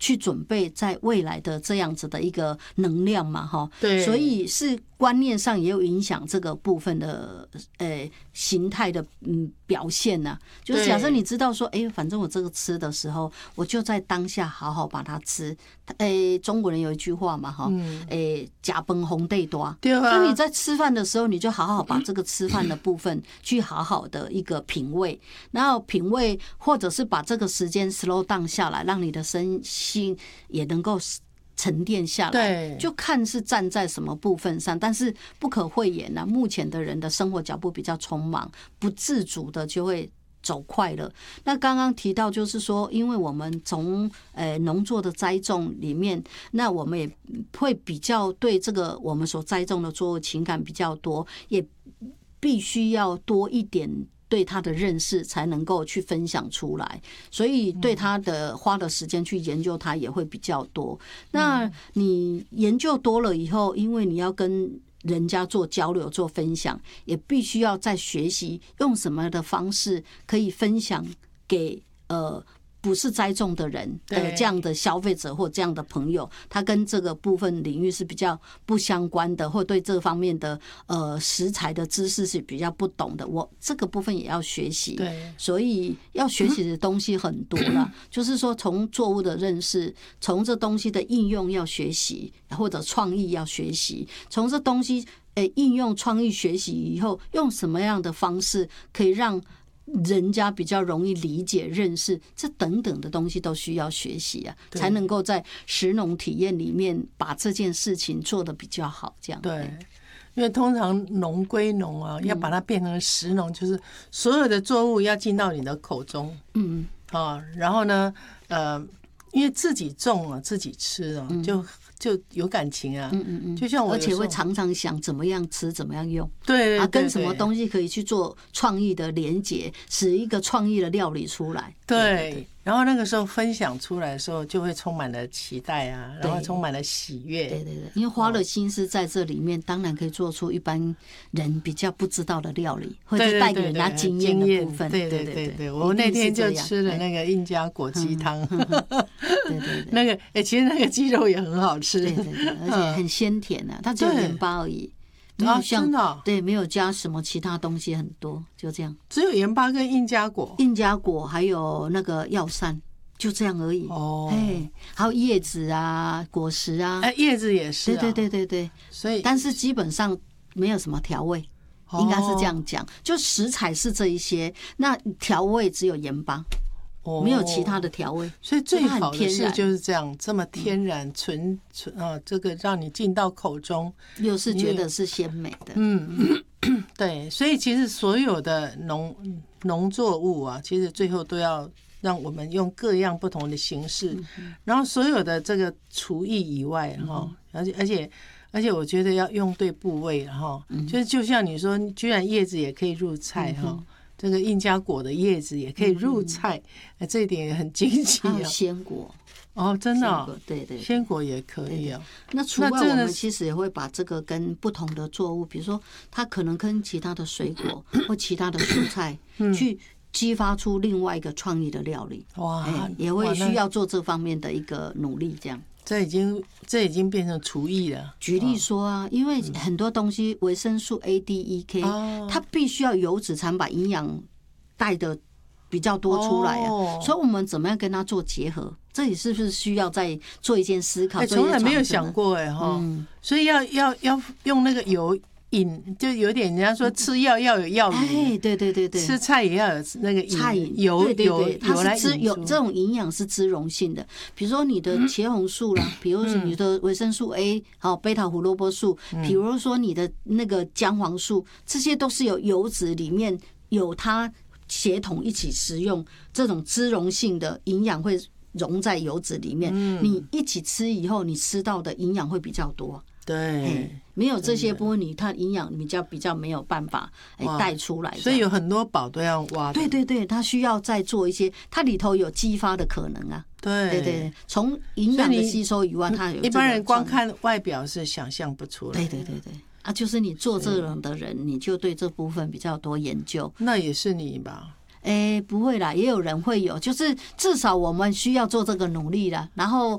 去准备在未来的这样子的一个能量嘛，哈， 对， 所以是观念上也有影响这个部分的形态的表现呐、就是假设你知道说，反正我这个吃的时候，我就在当下好好把它吃。中国人有一句话嘛，哈，假崩红对多， 对啊， 就你在吃饭的时候，你就好好把这个吃饭的部分去好好的一个品味，然后品味或者是把这个时间 slow down 下来，让你的身心也能够沉淀下来，就看是站在什么部分上，但是不可讳言啊，目前的人的生活脚步比较匆忙，不自主的就会走快了。那刚刚提到就是说，因为我们从农作的栽种里面，那我们也会比较对这个我们所栽种的作物情感比较多，也必须要多一点对他的认识才能够去分享出来，所以对他的花的时间去研究他也会比较多。那你研究多了以后，因为你要跟人家做交流做分享，也必须要再学习用什么的方式可以分享给不是栽种的人这样的消费者或这样的朋友，他跟这个部分领域是比较不相关的，或对这方面的食材的知识是比较不懂的，我这个部分也要学习。 对， 所以要学习的东西很多啦，就是说从作物的认识，从这东西的应用要学习，或者创意要学习，从这东西应用创意学习以后，用什么样的方式可以让人家比较容易理解认识，这等等的东西都需要学习啊，才能够在食农体验里面把这件事情做得比较好。这样对，因为通常农归农啊，要把它变成食农，就是所有的作物要进到你的口中，然后呢，因为自己种啊，自己吃啊，就有感情啊，就像我， 而且会常常想怎么样吃，怎么样用， 对， 跟什么东西可以去做创意的连结，使一个创意的料理出来。 对，然后那个时候分享出来的时候，就会充满了期待啊，然后充满了喜悦。 对，因为花了心思在这里面，当然可以做出一般人比较不不知道的料理，或者带给人家经验的部分。 对，我那天就吃了那个印加果鸡汤，对，那个其实那个鸡肉也很好吃， 对，而且很鲜甜啊，它只有盐巴而已。没有像对，没有加什么其他东西，很多就这样， 只有盐巴跟印加果还有那个药膳，就这样而已。还有叶子啊，果实啊， 叶子也是， 对，所以但是基本上没有什么调味，应该是这样讲，就食材是这一些，那调味只有盐巴。没有其他的调味， 所以最好的是就是这样，这么天然纯这个让你进到口中， 又是觉得是鲜美的。 对，所以其实所有的农作物啊，其实最后都要让我们用各样不同的形式，然后所有的这个厨艺以外哈，而且我觉得要用对部位哈，就像你说，居然叶子也可以入菜哈。这个印加果的叶子也可以入菜，这一点也很惊奇啊！ 鲜果真的， 对， 鲜果也可以啊。 那除外，我们其实也会把这个跟不同的作物，比如说它可能跟其他的水果或其他的蔬菜去激发出另外一个创意的料理。也会需要做这方面的一个努力，这样。 这已经变成厨艺了。 举例说啊，因为很多东西维生素 A、D、E、K， 它必须要油脂才能把营养带的比较多出来啊。所以我们怎么样跟它做结合？这里是不是需要再做一件思考？ 从来没有想过所以要用那个油。就有点人家说吃药要有药引， 对， 吃菜也要有那个菜引油它是这种营养是脂溶性的，比如说你的茄红素啦，比如说你的维生素 A， 贝塔胡萝卜素，比如说你的那个姜黄素，这些都是有油脂里面有它协同一起食用，这种脂溶性的营养会溶在油脂里面，你一起吃以后，你吃到的营养会比较多。 对， 没有这些部分，它营养比较没有办法带出来， 所以有很多宝都要挖。 对，它需要再做一些，它里头有激发的可能啊。对，从营养的吸收以外，它有一般人光看外表是想象不出来。 对啊，就是你做这种的人，你就对这部分比较多研究。 那也是你吧？ 不会啦，也有人会有，就是至少我们需要做这个努力啦。然后